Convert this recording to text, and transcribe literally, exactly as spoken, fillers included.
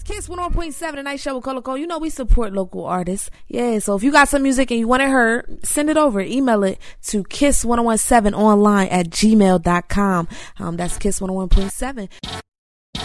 Kiss one oh one point seven, the Night Show with Colo Cole. You know we support local artists. Yeah, so if you got some music and you want it heard, send it over. Email it to kiss one oh one seven online at gmail dot com. Um, that's Kiss one oh one point seven.